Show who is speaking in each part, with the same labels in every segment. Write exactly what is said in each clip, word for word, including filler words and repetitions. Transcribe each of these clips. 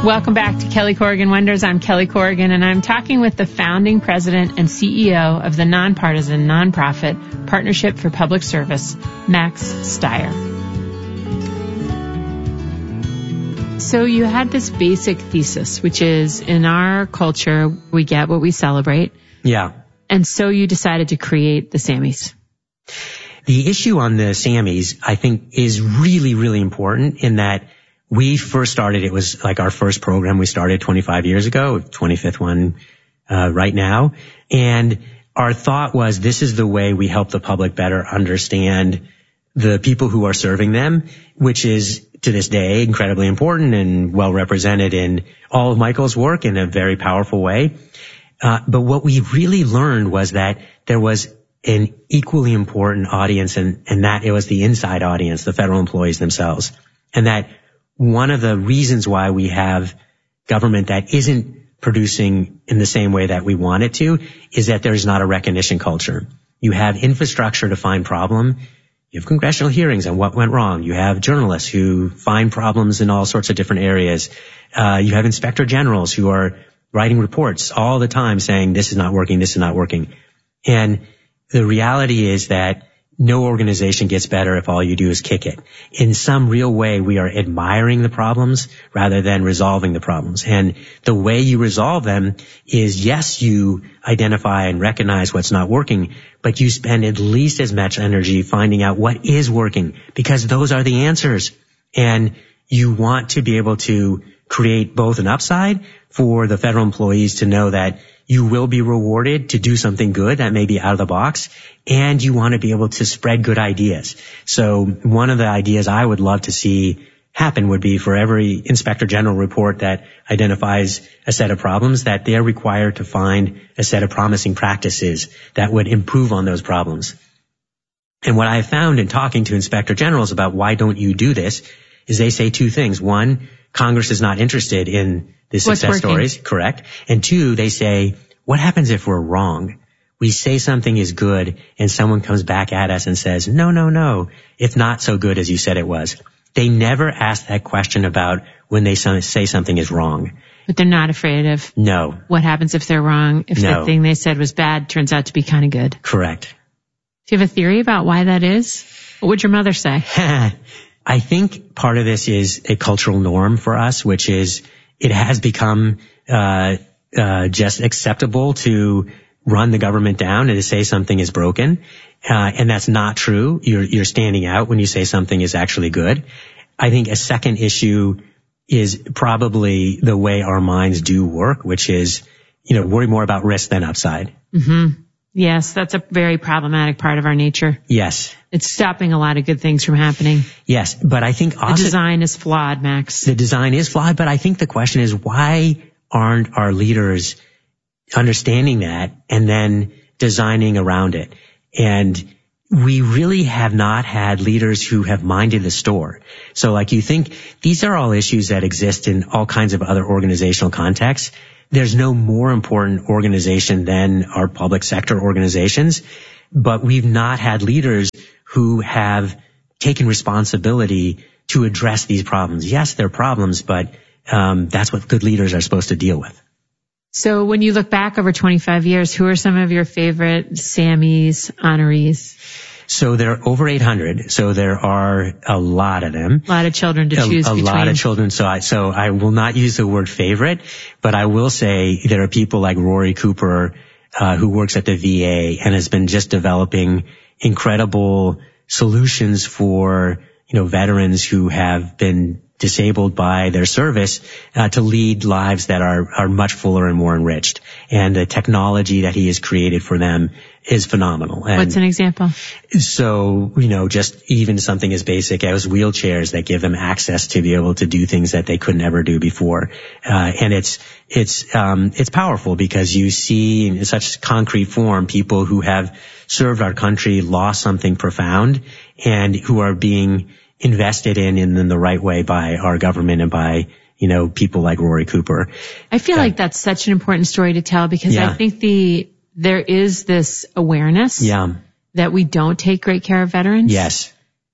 Speaker 1: Welcome back to Kelly Corrigan Wonders. I'm Kelly Corrigan, and I'm talking with the founding president and C E O of the nonpartisan nonprofit Partnership for Public Service, Max Stier. So you had this basic thesis, which is in our culture, we get what we celebrate.
Speaker 2: Yeah.
Speaker 1: And so you decided to create the Sammys.
Speaker 2: The issue on the Sammys, I think, is really, really important in that we first started, it was like our first program we started twenty-five years ago, twenty-fifth one uh, right now. And our thought was this is the way we help the public better understand the people who are serving them, which is to this day incredibly important and well represented in all of Michael's work in a very powerful way. Uh, but what we really learned was that there was an equally important audience, and, and that it was the inside audience, the federal employees themselves. And that one of the reasons why we have government that isn't producing in the same way that we want it to is that there's not a recognition culture. You have infrastructure to find problem. You have congressional hearings on what went wrong. You have journalists who find problems in all sorts of different areas. Uh, you have inspector generals who are writing reports all the time saying this is not working, this is not working. And the reality is that no organization gets better if all you do is kick it. In some real way, we are admiring the problems rather than resolving the problems. And the way you resolve them is, yes, you identify and recognize what's not working, but you spend at least as much energy finding out what is working, because those are the answers. And you want to be able to create both an upside for the federal employees to know that you will be rewarded to do something good that may be out of the box, and you want to be able to spread good ideas. So one of the ideas I would love to see happen would be for every inspector general report that identifies a set of problems, that they're required to find a set of promising practices that would improve on those problems. And what I have found in talking to inspector generals about why don't you do this is they say two things. One, Congress is not interested in the success stories, correct? And two, they say, what happens if we're wrong? We say something is good and someone comes back at us and says, no, no, no, it's not so good as you said it was. They never ask that question about when they say something is wrong.
Speaker 1: But they're not afraid of
Speaker 2: no.
Speaker 1: What happens if they're wrong, if
Speaker 2: no.
Speaker 1: the thing they said was bad turns out to be kind of good.
Speaker 2: Correct.
Speaker 1: Do you have a theory about why that is? What would your mother say?
Speaker 2: I think part of this is a cultural norm for us, which is it has become uh, uh just acceptable to run the government down and to say something is broken. Uh, and that's not true. You're, you're standing out when you say something is actually good. I think a second issue is probably the way our minds do work, which is, you know, worry more about risk than upside.
Speaker 1: Mm-hmm. Yes, that's a very problematic part of our nature.
Speaker 2: Yes.
Speaker 1: It's stopping a lot of good things from happening.
Speaker 2: Yes, but I think also
Speaker 1: the design is flawed, Max.
Speaker 2: The design is flawed, but I think the question is, why aren't our leaders understanding that and then designing around it? And we really have not had leaders who have minded the store. So like you think these are all issues that exist in all kinds of other organizational contexts. There's no more important organization than our public sector organizations, but we've not had leaders who have taken responsibility to address these problems. Yes, they're problems, but um, that's what good leaders are supposed to deal with.
Speaker 1: So when you look back over twenty-five years, who are some of your favorite Sammys honorees?
Speaker 2: So there are over eight hundred. So there are a lot of them.
Speaker 1: A lot of children to
Speaker 2: a,
Speaker 1: choose
Speaker 2: a
Speaker 1: between.
Speaker 2: A lot of children. So I, so I will not use the word favorite, but I will say there are people like Rory Cooper, uh, who works at the V A and has been just developing incredible solutions for, you know, veterans who have been disabled by their service, uh, to lead lives that are, are much fuller and more enriched. And the technology that he has created for them is phenomenal. And
Speaker 1: what's an example?
Speaker 2: So, you know, just even something as basic as wheelchairs that give them access to be able to do things that they couldn't ever do before. Uh, and it's, it's, um, it's powerful because you see in such concrete form people who have served our country, lost something profound, and who are being invested in in the right way by our government and by, you know, people like Rory Cooper.
Speaker 1: I feel uh, like that's such an important story to tell because yeah. I think the there is this awareness
Speaker 2: yeah.
Speaker 1: that we don't take great care of veterans.
Speaker 2: Yes.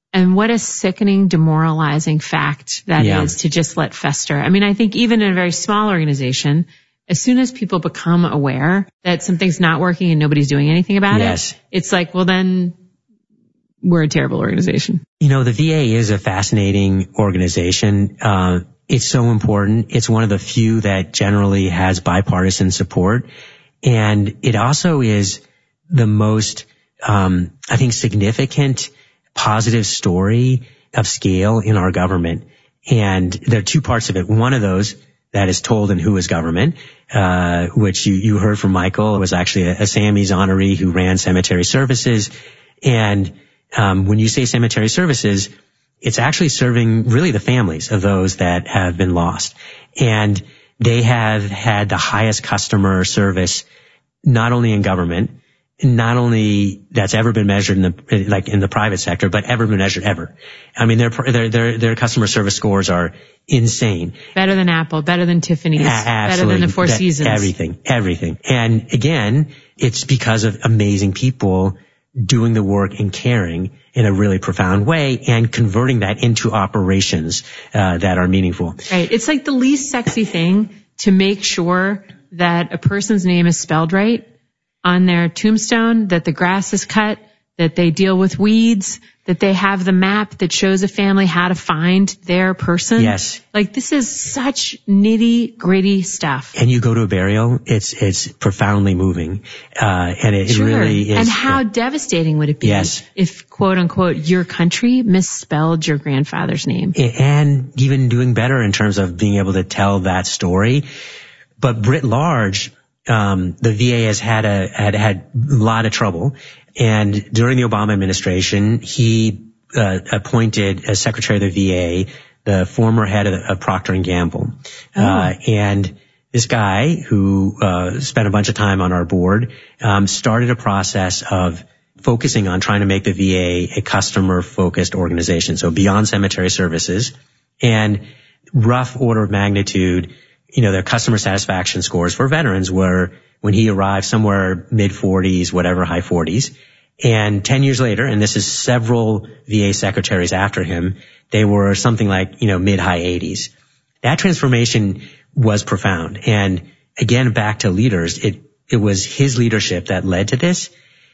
Speaker 1: And what a sickening, demoralizing fact that
Speaker 2: Yeah.
Speaker 1: is to just let fester. I mean, I think even in a very small organization, as soon as people become aware that something's not working and nobody's doing anything about
Speaker 2: Yes.
Speaker 1: it, it's like, well, then we're a terrible organization.
Speaker 2: You know, the V A is a fascinating organization. Uh, it's so important. It's one of the few that generally has bipartisan support. And it also is the most, um, I think, significant positive story of scale in our government. And there are two parts of it. One of those that is told in Who is Government, uh, which you, you heard from Michael. It was actually a, a Sammy's honoree who ran cemetery services. And um, when you say cemetery services, it's actually serving really the families of those that have been lost. And they have had the highest customer service, not only in government, not only that's ever been measured in the, like in the private sector, but ever been measured ever. I mean, their, their, their, their customer service scores are insane.
Speaker 1: Better than Apple, better than Tiffany's,
Speaker 2: A-
Speaker 1: better than the Four
Speaker 2: That-
Speaker 1: Seasons.
Speaker 2: Everything, everything. And again, it's because of amazing people doing the work and caring in a really profound way and converting that into operations uh, that are meaningful.
Speaker 1: Right. It's like the least sexy thing to make sure that a person's name is spelled right on their tombstone, that the grass is cut, that they deal with weeds, that they have the map that shows a family how to find their person.
Speaker 2: Yes.
Speaker 1: Like this is such nitty gritty stuff.
Speaker 2: And you go to a burial, it's it's profoundly moving, uh, and it,
Speaker 1: Sure.
Speaker 2: it really is.
Speaker 1: And how devastating would it be
Speaker 2: Yes.
Speaker 1: if, quote unquote, your country misspelled your grandfather's name?
Speaker 2: And even doing better in terms of being able to tell that story. But writ large, um, the V A has had a had had a lot of trouble. And during the Obama administration, he uh, appointed as Secretary of the V A the former head of, of Procter and Gamble.
Speaker 1: Oh.
Speaker 2: Uh, and this guy who uh, spent a bunch of time on our board um, started a process of focusing on trying to make the V A a customer-focused organization. So beyond cemetery services, and rough order of magnitude, you know, their customer satisfaction scores for veterans were, when he arrived, somewhere mid forties, whatever, high forties. And ten years later, and this is several V A secretaries after him, they were something like, you know, mid high eighties. That transformation was profound. And again, back to leaders, it, it was his leadership that led to this.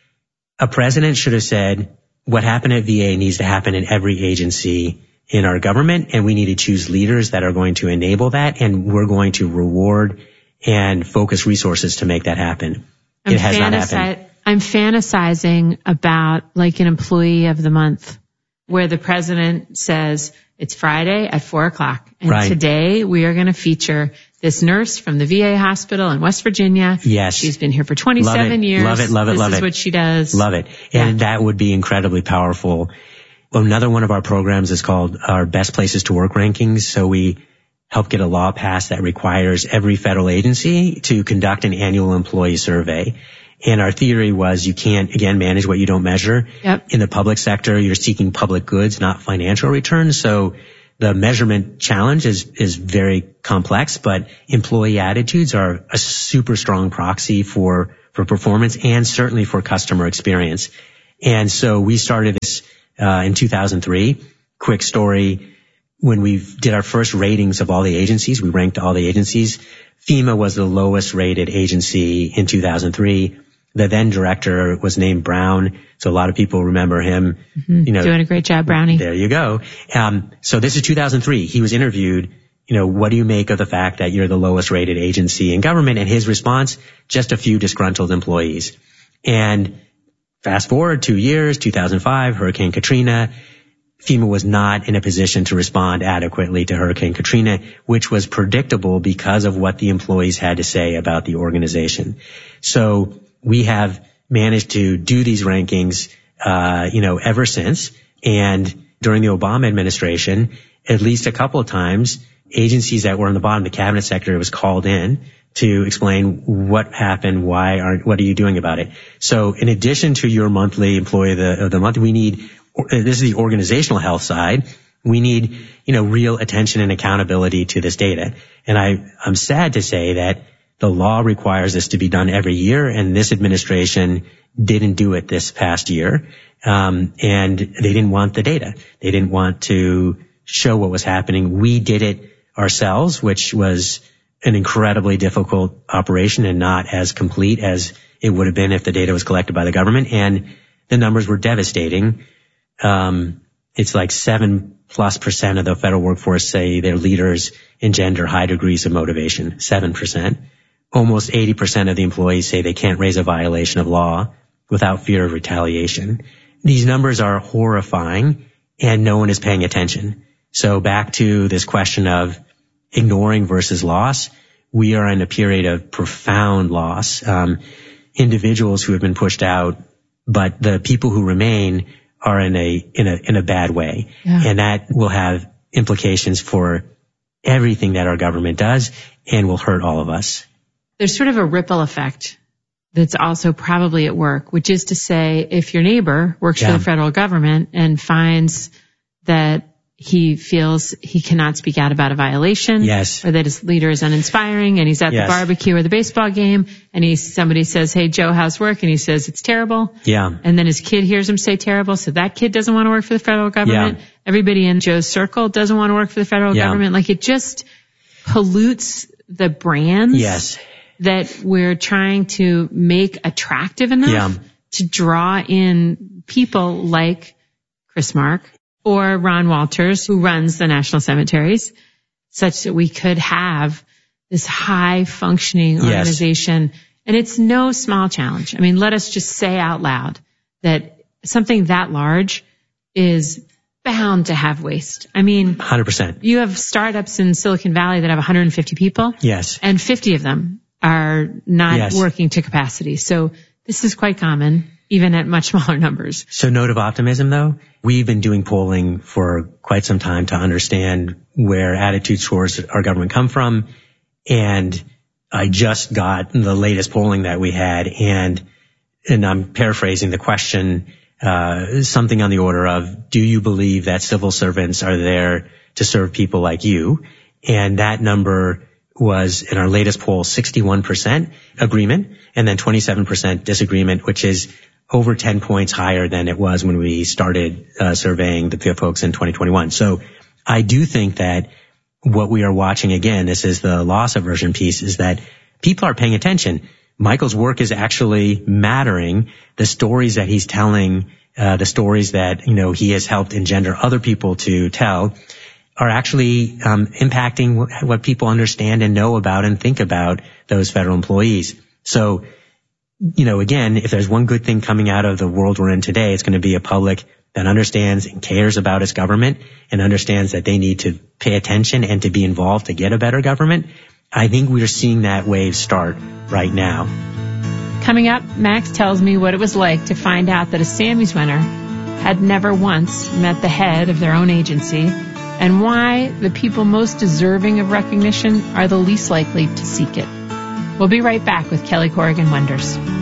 Speaker 2: A president should have said, what happened at V A needs to happen in every agency in our government, and we need to choose leaders that are going to enable that, and we're going to reward and focus resources to make that happen.
Speaker 1: I'm
Speaker 2: It has not
Speaker 1: fantasi-
Speaker 2: happened.
Speaker 1: I'm fantasizing about like an employee of the month where the president says it's Friday at four o'clock. And
Speaker 2: Right.
Speaker 1: today we are going to feature this nurse from the V A hospital in West Virginia.
Speaker 2: Yes.
Speaker 1: She's been here for twenty-seven
Speaker 2: Love it.
Speaker 1: years.
Speaker 2: Love it, love it,
Speaker 1: this
Speaker 2: love
Speaker 1: is
Speaker 2: it.
Speaker 1: what she does.
Speaker 2: Love it. And that would be incredibly powerful. Another one of our programs is called our Best Places to Work rankings. So we help get a law passed that requires every federal agency to conduct an annual employee survey. And our theory was you can't, again, manage what you don't measure.
Speaker 1: Yep.
Speaker 2: In the public sector, you're seeking public goods, not financial returns. So the measurement challenge is, is very complex, but employee attitudes are a super strong proxy for, for performance and certainly for customer experience. And so we started this uh, in two thousand three. Quick story. When we did our first ratings of all the agencies, we ranked all the agencies. FEMA was the lowest rated agency in two thousand three. The then director was named Brown, so a lot of people remember him.
Speaker 1: Mm-hmm.
Speaker 2: You know,
Speaker 1: doing a great job, Brownie.
Speaker 2: There you go. Um, so this is two thousand three. He was interviewed. You know, what do you make of the fact that you're the lowest rated agency in government? And his response, just a few disgruntled employees. And fast forward two years, two thousand five, Hurricane Katrina. FEMA was not in a position to respond adequately to Hurricane Katrina, which was predictable because of what the employees had to say about the organization. So we have managed to do these rankings, uh, you know, ever since. And during the Obama administration, at least a couple of times, agencies that were in the bottom of the cabinet sector was called in to explain what happened, why aren't, what are you doing about it? So in addition to your monthly employee of the, of the month, we need, this is the organizational health side. We need, you know, real attention and accountability to this data. And I, I'm sad to say that The law requires this to be done every year, and this administration didn't do it this past year. Um, and they didn't want the data. They didn't want to show what was happening. We did it ourselves, which was an incredibly difficult operation and not as complete as it would have been if the data was collected by the government. And the numbers were devastating. Um, it's like seven plus percent of the federal workforce say their leaders engender high degrees of motivation. Seven percent. Almost eighty percent of the employees say they can't raise a violation of law without fear of retaliation. These numbers are horrifying, and no one is paying attention. So back to this question of ignoring versus loss, we are in a period of profound loss. Um, individuals who have been pushed out, but the people who remain are in a in a in a bad way, yeah. And that will have implications for everything that our government does, and will hurt all of us.
Speaker 1: There's sort of a ripple effect that's also probably at work, which is to say, if your neighbor works yeah. for the federal government and finds that he feels he cannot speak out about a violation,
Speaker 2: yes.
Speaker 1: or that his leader is uninspiring, and he's at yes. the barbecue or the baseball game, and he somebody says, "Hey Joe, how's work?" and he says it's terrible.
Speaker 2: Yeah.
Speaker 1: And then his kid hears him say terrible, so that kid doesn't want to work for the federal government.
Speaker 2: Yeah.
Speaker 1: Everybody in Joe's circle doesn't want to work for the federal
Speaker 2: yeah.
Speaker 1: government. Like, it just pollutes the brands
Speaker 2: yes.
Speaker 1: that we're trying to make attractive enough
Speaker 2: yeah.
Speaker 1: to draw in people like Chris Mark or Ron Walters, who runs the National Cemeteries, such that we could have this high-functioning organization. Yes. And it's no small challenge. I mean, let us just say out loud that something that large is bound to have waste. I mean,
Speaker 2: one hundred percent.
Speaker 1: You have startups in Silicon Valley that have one hundred fifty people.
Speaker 2: Yes.
Speaker 1: And fifty of them are not
Speaker 2: yes.
Speaker 1: working to capacity. So this is quite common, even at much smaller numbers.
Speaker 2: So note of optimism, though. We've been doing polling for quite some time to understand where attitude scores our government come from. And I just got the latest polling that we had, and and I'm paraphrasing the question, uh, something on the order of, do you believe that civil servants are there to serve people like you? And that number was, in our latest poll, sixty-one percent agreement, and then twenty-seven percent disagreement, which is over ten points higher than it was when we started uh, surveying the folks in twenty twenty-one. So I do think that what we are watching, again, this is the loss aversion piece, is that people are paying attention. Michael's work is actually mattering. The stories that he's telling, uh, the stories that, you know, he has helped engender other people to tell, are actually um, impacting what, what people understand and know about and think about those federal employees. So, you know, again, if there's one good thing coming out of the world we're in today, it's going to be a public that understands and cares about its government and understands that they need to pay attention and to be involved to get a better government. I think we're seeing that wave start right now.
Speaker 1: Coming up, Max tells me what it was like to find out that a Sammys winner had never once met the head of their own agency, and why the people most deserving of recognition are the least likely to seek it. We'll be right back with Kelly Corrigan Wonders.